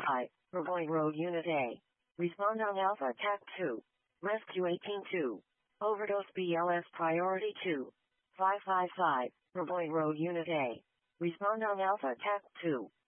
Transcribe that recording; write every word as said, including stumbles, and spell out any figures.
five, Burgoyne Road Unit A. Respond on Alpha Attack two. Rescue eighteen two. Overdose B L S Priority two. five five five, Burgoyne Road Unit A. Respond on Alpha Attack two.